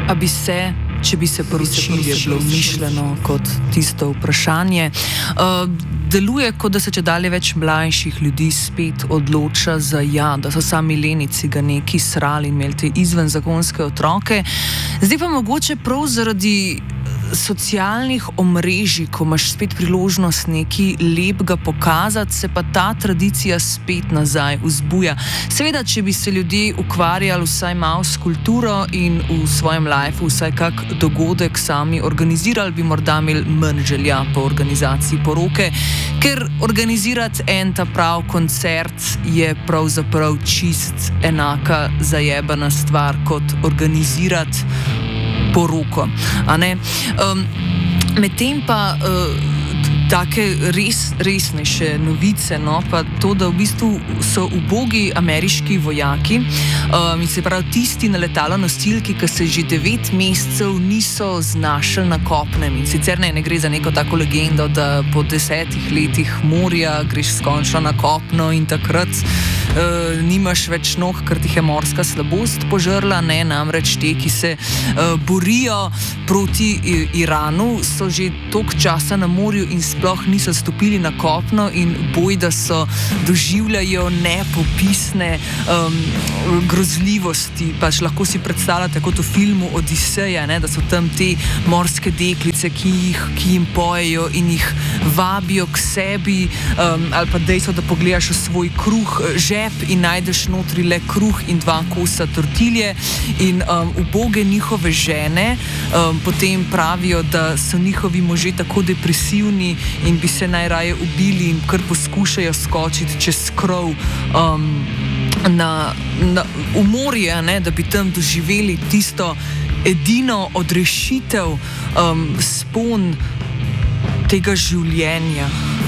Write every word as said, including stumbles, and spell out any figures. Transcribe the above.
A bi se, če bi se poročili, je bilo mišljeno kot tisto vprašanje. Uh, deluje, kot da se če dalje več mlajših ljudi spet odloča za ja, da so sami lenici ga neki srali in imeli te izvenzakonske otroke. Zdaj pa mogoče prav zaradi socialnih omrežij, ko imaš spet priložnost nekaj lepega pokazati, se pa ta tradicija spet nazaj vzbuja. Seveda, če bi se ljudje ukvarjali vsaj malo s kulturo in v svojem lifeu vsaj kak dogodek sami organizirali, bi morda imeli manj želja po organizaciji poroke, ker organizirati en ta prav koncert je pravzaprav čist enaka zajebana stvar kot organizirati poroko, a ne? Um, medtem pa uh, take res, resnejše novice, no, pa to, da v bistvu so ubogi ameriški vojaki, um, in se pravi tisti na letalonosilki, ki se že devet mesecev niso znašli na kopnem. In sicer ne, ne gre za neko tako legendo, da po desetih letih morja greš skončno na kopno in takrat uh, nimaš več nog, ker ti je morska slabost požrla, ne, namreč te, ki se uh, borijo proti Iranu, so že toliko časa na morju in sploh niso stopili na kopno in boj, da so doživljajo nepopisne um, grozljivosti. Pač lahko si predstavljate kot v filmu Odiseja, ne, da so tam te morske deklice, ki, jih, ki jim pojejo in jih vabijo k sebi, um, ali pa dejstvo, da pogledaš v svoj kruh, žep in najdeš notri le kruh in dva kosa tortilje in um, uboge njihove žene um, potem pravijo, da so njihovi možje tako depresivni in bi se najraje ubili in kar poskušajo skočiti čez krov um, na, na, v morje, ne, da bi tam doživeli tisto edino odrešitev, um, spon tega življenja.